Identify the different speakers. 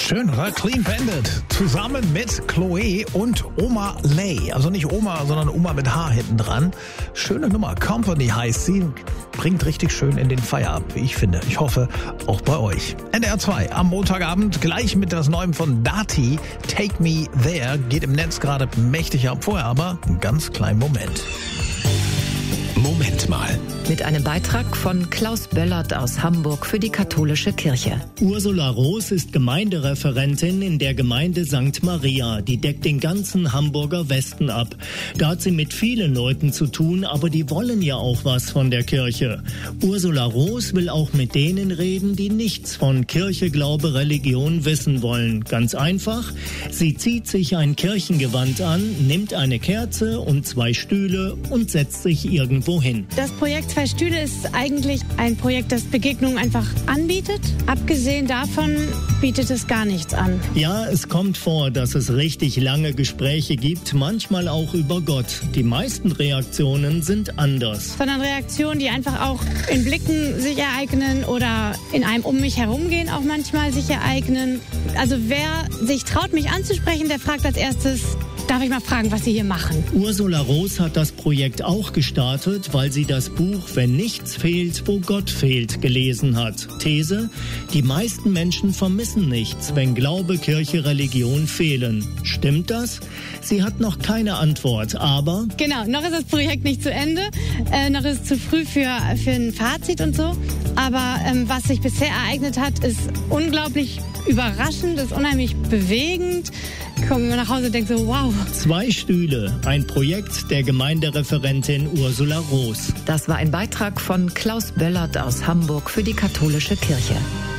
Speaker 1: Schön, oder? Clean Bandit. Zusammen mit Chloe und Oma Lay. Also nicht Oma, sondern Oma mit H hinten dran. Schöne Nummer. Company heißt sie. Bringt richtig schön in den Feierabend, wie ich finde. Ich hoffe, auch bei euch. NDR 2 am Montagabend gleich mit das Neuen von Dati. Take Me There geht im Netz gerade mächtig ab. Vorher aber einen ganz kleinen Moment.
Speaker 2: Moment mal.
Speaker 3: Mit einem Beitrag von Klaus Böllert aus Hamburg für die katholische Kirche.
Speaker 4: Ursula Roos ist Gemeindereferentin in der Gemeinde St. Maria. Die deckt den ganzen Hamburger Westen ab. Da hat sie mit vielen Leuten zu tun, aber die wollen ja auch was von der Kirche. Ursula Roos will auch mit denen reden, die nichts von Kirche, Glaube, Religion wissen wollen. Ganz einfach, sie zieht sich ein Kirchengewand an, nimmt eine Kerze und 2 Stühle und setzt sich irgendwo hin.
Speaker 5: Das Projekt 2 Stühle ist eigentlich ein Projekt, das Begegnungen einfach anbietet. Abgesehen davon bietet es gar nichts an.
Speaker 4: Ja, es kommt vor, dass es richtig lange Gespräche gibt, manchmal auch über Gott. Die meisten Reaktionen sind anders.
Speaker 5: Sondern Reaktionen, die einfach auch in Blicken sich ereignen oder in einem um mich herumgehen auch manchmal sich ereignen. Also wer sich traut, mich anzusprechen, der fragt als erstes: Darf ich mal fragen, was Sie hier machen?
Speaker 4: Ursula Roos hat das Projekt auch gestartet, weil sie das Buch Wenn nichts fehlt, wo Gott fehlt gelesen hat. These: Die meisten Menschen vermissen nichts, wenn Glaube, Kirche, Religion fehlen. Stimmt das? Sie hat noch keine Antwort, aber...
Speaker 5: Genau, noch ist das Projekt nicht zu Ende. Noch ist es zu früh für ein Fazit und so. Aber was sich bisher ereignet hat, ist unglaublich überraschend, ist unheimlich bewegend. Ich komme immer nach Hause und denke so, wow.
Speaker 4: 2 Stühle, ein Projekt der Gemeindereferentin Ursula Roos.
Speaker 3: Das war ein Beitrag von Klaus Böllert aus Hamburg für die katholische Kirche.